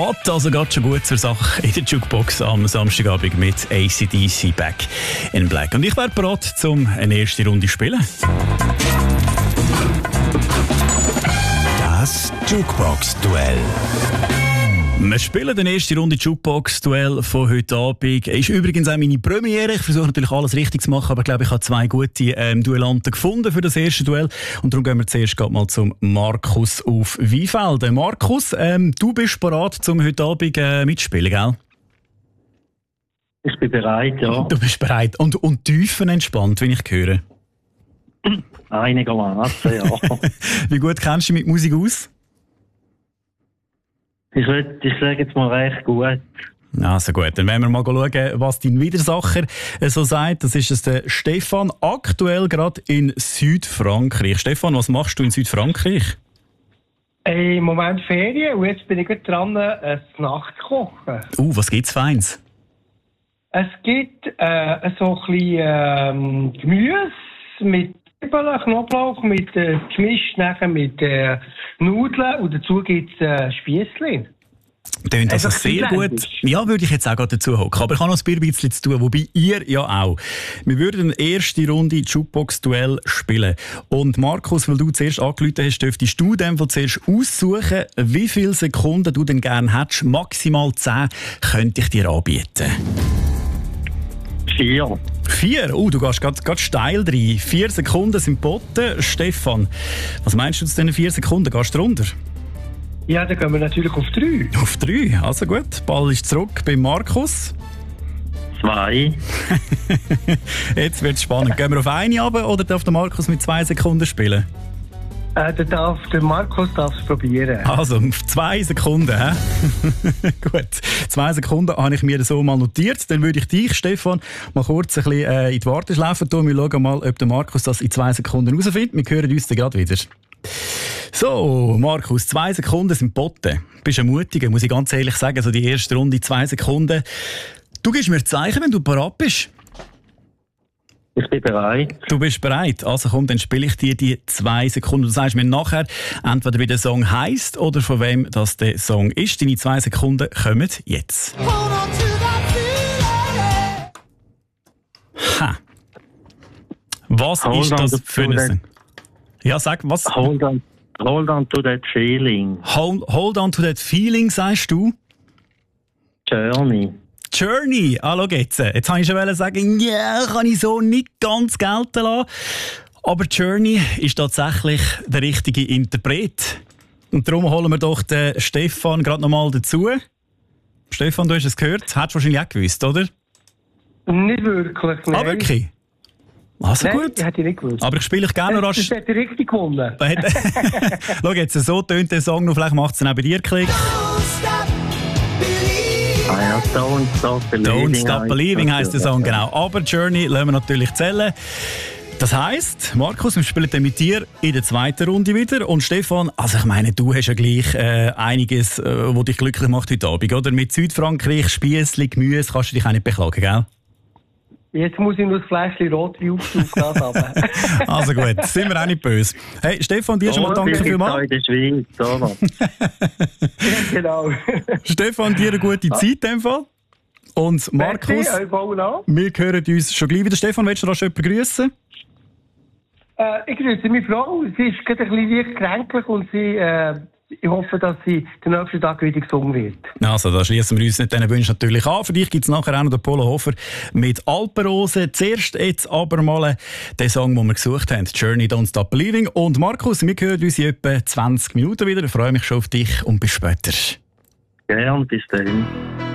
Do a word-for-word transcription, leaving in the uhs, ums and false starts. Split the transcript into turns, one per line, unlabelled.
Geht also gerade schon gut zur Sache in der Jukebox am Samstagabend mit A C D C Back in Black. Und ich wäre bereit, um eine erste Runde zu spielen.
Das Jukebox-Duell.
Wir spielen die erste Runde Jukebox-Duell von heute Abend. Ist übrigens auch meine Premiere. Ich versuche natürlich alles richtig zu machen, aber ich glaube, ich habe zwei gute ähm, Duellanten gefunden für das erste Duell. Und darum gehen wir zuerst mal zum Markus auf Weinfelden. Markus, ähm, du bist bereit, um heute Abend äh, mitzuspielen, gell?
Ich bin bereit, ja.
Du bist bereit. Und, und tiefenentspannt, wie ich höre.
Einigermaßen, ja.
Wie gut kennst du dich mit Musik aus?
Ich, würd, ich sage jetzt mal recht gut.
Also gut, dann werden wir mal schauen, was dein Widersacher so sagt. Das ist es der Stefan, aktuell gerade in Südfrankreich. Stefan, was machst du in Südfrankreich?
Im Moment Ferien und jetzt bin ich gerade dran, ein Nachtkochen.
Uh, was gibt's Feins?
Es gibt äh, so ein bisschen ähm, Gemüse mit Zwiebeln, Knoblauch, mit äh, gemischt nachher mit äh, Nudeln und dazu gibt es äh, Spiessli.
Tönt also sehr gut. Ja, würde ich jetzt auch gerade dazu hocken. Aber ich habe noch ein bisschen zu tun, wobei ihr ja auch. Wir würden eine erste Runde Jukebox-Duell spielen. Und Markus, weil du zuerst angerufen hast, dürftest du dem zuerst aussuchen, wie viele Sekunden du denn gerne hättest. Maximal zehn könnte ich dir anbieten.
Vier.
Vier? Oh, du gehst gerade steil rein. Vier Sekunden sind geboten. Stefan, was meinst du zu diesen vier Sekunden? Gehst du runter?
Ja, dann gehen wir natürlich auf drei.
Auf drei? Also gut. Ball ist zurück bei Markus.
Zwei.
Jetzt wird es spannend. Gehen wir auf eine runter oder darf der Markus mit zwei Sekunden spielen?
Äh, der, darf, der Markus darf es probieren.
Also, auf zwei Sekunden, hä? Gut, zwei Sekunden habe ich mir so mal notiert. Dann würde ich dich, Stefan, mal kurz ein bisschen äh, in die Warteschleife tun. Wir schauen mal, ob der Markus das in zwei Sekunden herausfindet. Wir hören uns dann gerade wieder. So, Markus, zwei Sekunden sind geboten. Du bist ein Mutiger, muss ich ganz ehrlich sagen. Also die erste Runde, zwei Sekunden. Du gibst mir Zeichen, wenn du bereit bist.
Ich bin bereit.
Du bist bereit? Also komm, dann spiele ich dir die zwei Sekunden. Du sagst mir nachher, entweder wie der Song heisst oder von wem das der Song ist. Deine zwei Sekunden kommen jetzt. Ha. Was
Hold
ist das für ein Song? Ja, sag, was?
Hold on, hold on to that feeling.
Hold, hold on to that feeling, sagst du?
Journey.
Journey, ah, schau jetzt. Jetzt wollte ich schon sagen, ja, yeah, kann ich so nicht ganz gelten lassen. Aber Journey ist tatsächlich der richtige Interpret. Und darum holen wir doch den Stefan gerade noch mal dazu. Stefan, du hast es gehört, hättest du wahrscheinlich auch gewusst, oder?
Nicht wirklich, nein.
Ah, wirklich? Also
nein,
gut.
Hätte ich nicht gewusst.
Aber ich spiele dich gerne noch rasch.
Das hat er richtig gewonnen.
Schau jetzt, so tönt der Song noch, vielleicht macht es dann auch bei dir Klick.
Ah ja, Don't Stop Believing.
Don't Stop Believing heisst der Song, genau. Aber Journey lassen wir natürlich zählen. Das heisst, Markus, wir spielen dann mit dir in der zweiten Runde wieder. Und Stefan, also ich meine, du hast ja gleich äh, einiges, äh, was dich glücklich macht heute Abend, oder? Mit Südfrankreich, Spiessli, Gemüse, kannst du dich auch nicht beklagen, gell?
Jetzt muss ich nur das Fläschchen Rotwein aufs haben.
Also gut, sind wir auch nicht böse. Hey, Stefan, dir schon mal danke vielmals.
in der Schweiz, oder?
Ja, genau.
Stefan, dir eine gute Zeit in dem Fall. Und Markus, wir hören uns schon gleich wieder. Stefan, willst du noch jemanden grüßen?
Äh, ich grüße meine Frau. Sie ist gerade ein bisschen leicht kränklich und sie, äh, ich hoffe, dass sie den nächsten Tag wieder gesungen wird.
Also, da schließen wir uns nicht diesen Wünschen natürlich an. Für dich gibt es nachher auch noch den Polo Hofer mit Alpenrose. Zuerst jetzt aber mal den Song, den wir gesucht haben, Journey, Don't Stop Believing. Und Markus, wir hören uns in etwa zwanzig Minuten wieder. Ich freue mich schon auf dich und bis später.
Gerne, bis dann.